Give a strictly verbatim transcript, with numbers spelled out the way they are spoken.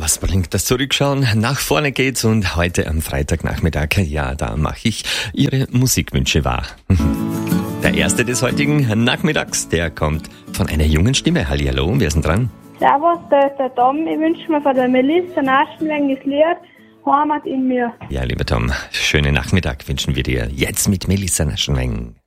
was bringt das Zurückschauen? Nach vorne geht's und heute am Freitagnachmittag, ja, da mache ich Ihre Musikwünsche wahr. Der erste des heutigen Nachmittags, der kommt von einer jungen Stimme. Hallihallo, wer ist denn dran? Servus, da ist der Tom. Ich wünsche mir von der Melissa Naschenweng das Lied Heimat in mir. Ja, lieber Tom, schönen Nachmittag wünschen wir dir jetzt mit Melissa Naschenweng.